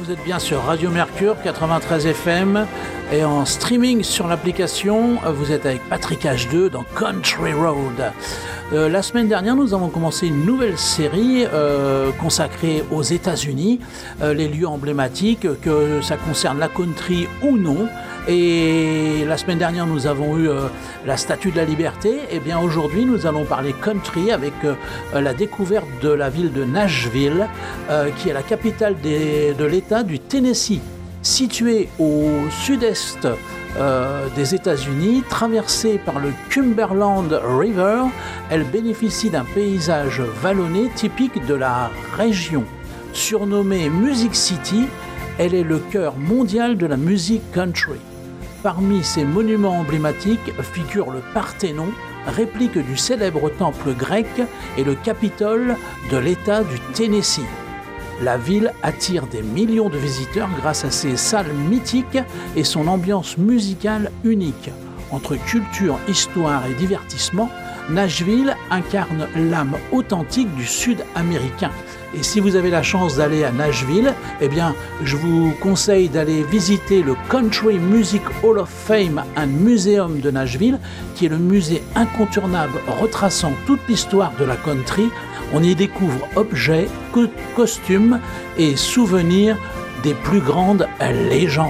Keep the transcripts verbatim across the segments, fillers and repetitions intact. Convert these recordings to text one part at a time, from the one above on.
vous êtes bien sur Radio Mercure quatre-vingt-treize F M et en streaming sur l'application, vous êtes avec Patrick H deux dans Country Road. Euh, la semaine dernière, nous avons commencé une nouvelle série euh, consacrée aux États-Unis, euh, les lieux emblématiques, que ça concerne la country ou non. Et la semaine dernière, nous avons eu euh, la Statue de la Liberté. Et bien aujourd'hui, nous allons parler country avec euh, la découverte de la ville de Nashville, euh, qui est la capitale des, de l'État du Tennessee. Située au sud-est euh, des États-Unis, traversée par le Cumberland River, elle bénéficie d'un paysage vallonné typique de la région. Surnommée Music City, elle est le cœur mondial de la musique country. Parmi ses monuments emblématiques figurent le Parthénon, réplique du célèbre temple grec, et le Capitole de l'État du Tennessee. La ville attire des millions de visiteurs grâce à ses salles mythiques et son ambiance musicale unique. Entre culture, histoire et divertissement, Nashville incarne l'âme authentique du Sud américain. Et si vous avez la chance d'aller à Nashville, eh bien, je vous conseille d'aller visiter le Country Music Hall of Fame and Museum de Nashville, qui est le musée incontournable retraçant toute l'histoire de la country. On y découvre objets, co- costumes et souvenirs des plus grandes légendes.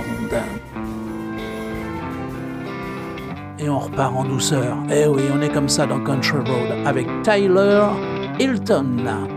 Et on repart en douceur. Eh oui, on est comme ça dans Country Road avec Tyler Hilton.